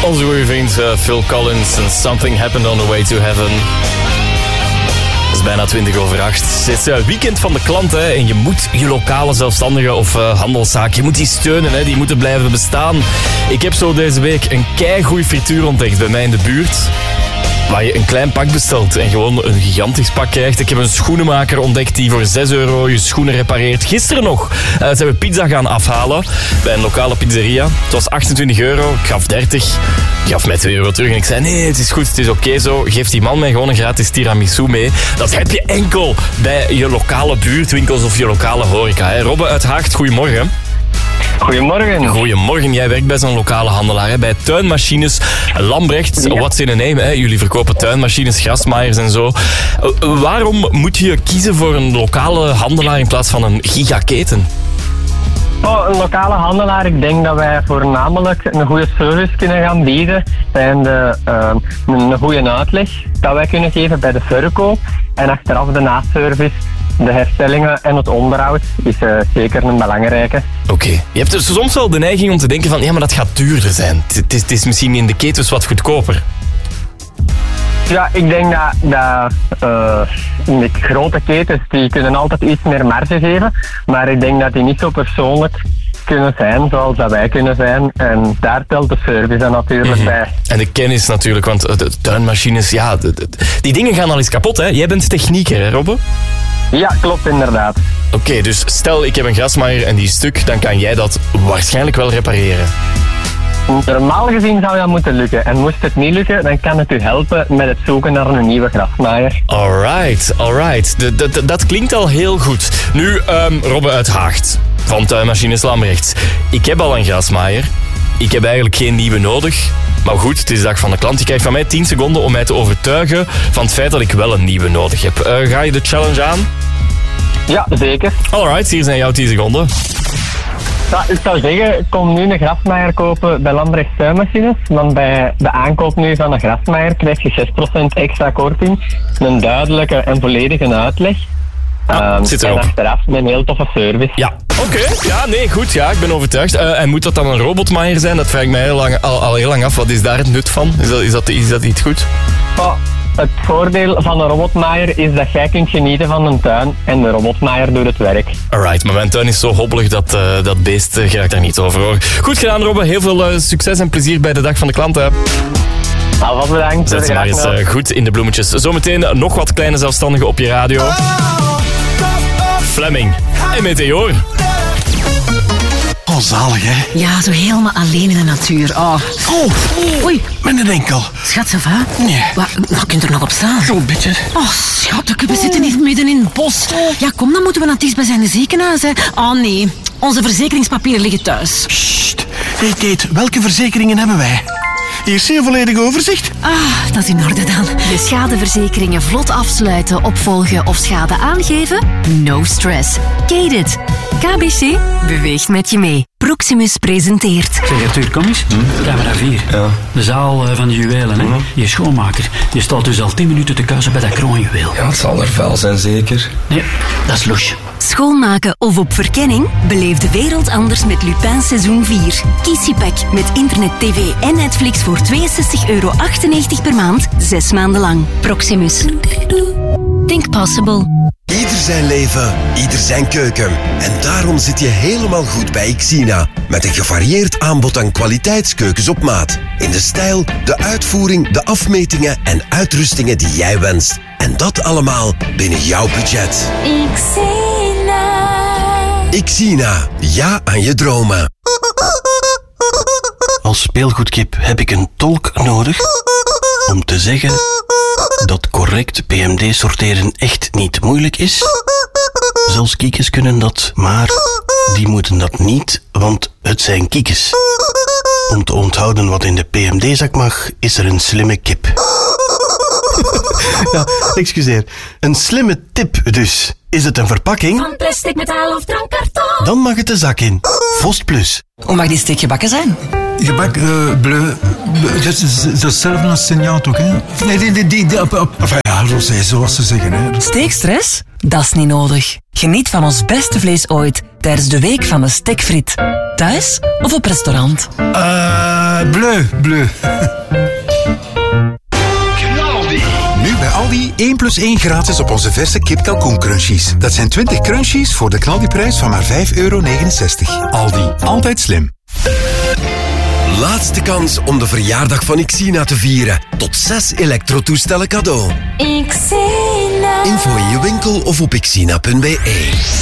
Onze goede vriend Phil Collins en Something Happened on the Way to Heaven. Het is bijna 20:08. Het is weekend van de klant, hè, en je moet je lokale zelfstandige of handelszaak, je moet die steunen, hè, die moeten blijven bestaan. Ik heb zo deze week een keigoeie frituur ontdekt bij mij in de buurt, waar je een klein pak bestelt en gewoon een gigantisch pak krijgt. Ik heb een schoenenmaker ontdekt die voor €6 je schoenen repareert. Gisteren nog zijn we pizza gaan afhalen bij een lokale pizzeria. Het was €28, ik gaf 30. Ik gaf mij €2 terug en ik zei nee, het is goed, het is oké zo. Geeft die man mij gewoon een gratis tiramisu mee. Dat heb je enkel bij je lokale buurtwinkels of je lokale horeca. Hè. Robbe uit Haagt, goedemorgen. Goedemorgen. Goedemorgen, jij werkt bij zo'n lokale handelaar, hè, bij Tuinmachines Lambrecht. Ja. What's in a name, hè? Jullie verkopen tuinmachines, grasmaaiers en zo. Waarom moet je kiezen voor een lokale handelaar in plaats van een gigaketen? Een lokale handelaar, ik denk dat wij voornamelijk een goede service kunnen gaan bieden en een goede uitleg dat wij kunnen geven bij de verkoop. En achteraf de naservice, de herstellingen en het onderhoud is zeker een belangrijke. Oké. Je hebt dus soms wel de neiging om te denken van ja, maar dat gaat duurder zijn. Het is misschien in de ketens wat goedkoper. Ja, ik denk dat met grote ketens, die kunnen altijd iets meer marge geven, maar ik denk dat die niet zo persoonlijk kunnen zijn zoals dat wij kunnen zijn. En daar telt de service dan natuurlijk bij. En de kennis natuurlijk, want de tuinmachines, ja, die dingen gaan al eens kapot, hè? Jij bent technieker, hè, Robbe? Ja, klopt inderdaad. Oké, dus stel ik heb een grasmaaier en die is stuk, dan kan jij dat waarschijnlijk wel repareren. Normaal gezien zou dat moeten lukken. En moest het niet lukken, dan kan het u helpen met het zoeken naar een nieuwe grasmaaier. Alright. Dat klinkt al heel goed. Nu, Robbe uit Haagt, van Tuinmachines Lambrecht. Ik heb al een grasmaaier. Ik heb eigenlijk geen nieuwe nodig. Maar goed, het is de dag van de klant. Je krijgt van mij 10 seconden om mij te overtuigen van het feit dat ik wel een nieuwe nodig heb. Ga je de challenge aan? Ja, zeker. Alright, hier zijn jouw 10 seconden. Ja, ik zou zeggen, kom nu een grasmaaier kopen bij Lambrecht Tuinmachines. Want bij de aankoop nu van een grasmaaier krijg je 6% extra korting. Een duidelijke en volledige uitleg. Zit erop. En achteraf een heel toffe service. Ja, oké. Ja, nee, goed. Ja, ik ben overtuigd. En moet dat dan een robotmaaier zijn? Dat vraag ik mij al heel lang af. Wat is daar het nut van? Is dat iets goed? Het voordeel van een robotmaaier is dat jij kunt genieten van een tuin en de robotmaaier doet het werk. Alright, maar mijn tuin is zo hobbelig dat beest geraakt daar niet over, hoor. Goed gedaan, Robbe. Heel veel succes en plezier bij de dag van de klant, hè. Alvast bedankt. Zet ze maar eens goed in de bloemetjes. Zometeen nog wat kleine zelfstandigen op je radio. Fleming en Meteor. Oh, zalig, hè? Ja, zo helemaal alleen in de natuur. Oh. Oei. Met een enkel. Schat, ça va? Nee. Wat kunt er nog op staan? Zo'n beetje. Oh, schatje, we zitten hier midden in het bos. Ja, kom, dan moeten we naar het dichtstbijzijnde ziekenhuis, hè. Oh, nee. Onze verzekeringspapieren liggen thuis. Sst. Hey, Kate, welke verzekeringen hebben wij? Eerst een volledig overzicht. Dat is in orde dan. Je schadeverzekeringen vlot afsluiten, opvolgen of schade aangeven? No stress. Kate it. KBC beweegt met je mee. Proximus presenteert. Zeg, Arthur, kom eens. Camera 4. Ja. De zaal van de juwelen, hè. Je schoonmaker. Je staat dus al 10 minuten te kuisen bij dat kroonjuweel. Ja, het zal er vuil zijn, zeker. Nee, dat is louche. Schoonmaken of op verkenning? Beleef de wereld anders met Lupin seizoen 4. Kies je pack met internet, tv en Netflix voor €62,98 per maand, 6 maanden lang. Proximus. Think possible. Ieder zijn leven, ieder zijn keuken. En daarom zit je helemaal goed bij Xina. Met een gevarieerd aanbod aan kwaliteitskeukens op maat. In de stijl, de uitvoering, de afmetingen en uitrustingen die jij wenst. En dat allemaal binnen jouw budget. Xina, ja aan je dromen. Als speelgoedkip heb ik een tolk nodig om te zeggen dat correct PMD sorteren echt niet moeilijk is. Zelfs kiekes kunnen dat, maar die moeten dat niet, want het zijn kiekes. Om te onthouden wat in de PMD-zak mag, is er een slimme kip. Ja, excuseer. Een slimme tip dus. Is het een verpakking? Van plastic, metaal of drankkarton. Dan mag het de zak in. Vost Plus. Hoe mag die steek gebakken zijn? Gebak bleu, dat is hetzelfde als Seigneur ook, hè? Nee, enfin ja, rosé, zoals ze zeggen, hè. Steekstress? Dat is niet nodig. Geniet van ons beste vlees ooit tijdens de week van de stekfriet. Thuis of op restaurant? Bleu. bleu. Nu bij Aldi 1 + 1 gratis op onze verse kip kalkoen crunchies. Dat zijn 20 crunchies voor de knaldiprijs van maar €5,69. Aldi, altijd slim. Laatste kans om de verjaardag van Xina te vieren. Tot 6 elektrotoestellen cadeau. Xina. Info in je winkel of op xina.be.